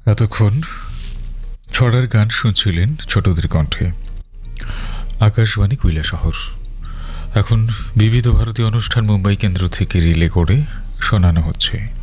এতক্ষণ ছড়ার গান শুনছিলেন ছোটদের কণ্ঠে। আকাশবাণী কৈলাসহর। এখন বিবিধ ভারতী অনুষ্ঠান মুম্বাই কেন্দ্র থেকে রিলে করে শোনানো হচ্ছে।